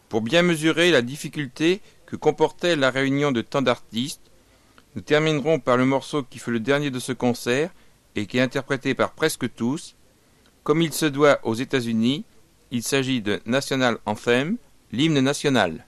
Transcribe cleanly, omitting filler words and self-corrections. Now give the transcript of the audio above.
Pour bien mesurer la difficulté que comportait la réunion de tant d'artistes, nous terminerons par le morceau qui fut le dernier de ce concert et qui est interprété par presque tous. Comme il se doit aux États-Unis, il s'agit de National Anthem, l'hymne national.